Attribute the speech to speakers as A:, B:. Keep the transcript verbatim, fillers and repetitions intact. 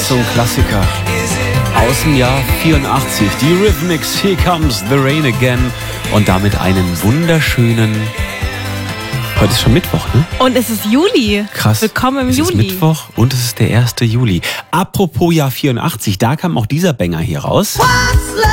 A: so ein Klassiker aus dem Jahr vierundachtzig. Die Rhythmics, Here Comes the Rain Again. Und damit einen wunderschönen... Heute ist schon Mittwoch, ne?
B: Und es ist Juli.
A: Krass.
B: Willkommen im
A: es
B: Juli.
A: Es ist Mittwoch und es ist der erste Juli. Apropos Jahr vierundachtzig, da kam auch dieser Banger hier raus.